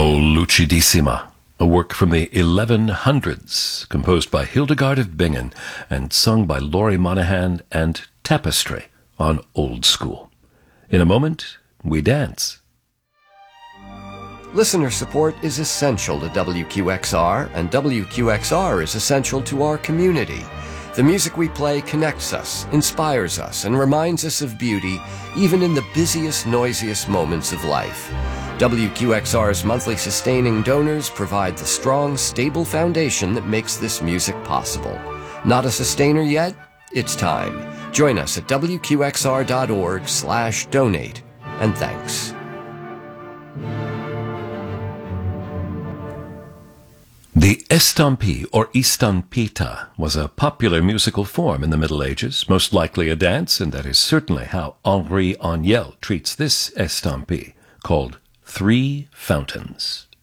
Lucidissima, a work from the 1100s, composed by Hildegard of Bingen and sung by Laurie Monahan and Tapestry on Old School. In a moment, we dance. Listener support is essential to WQXR, and WQXR is essential to our community. The music we play connects us, inspires us, and reminds us of beauty, even in the busiest, noisiest moments of life. WQXR's monthly sustaining donors provide the strong, stable foundation that makes this music possible. Not a sustainer yet? It's time. Join us at WQXR.org/donate. And thanks. The estampie, or estampita, was a popular musical form in the Middle Ages, most likely a dance, and that is certainly how Henri Agnel treats this estampie, called Three Fountains.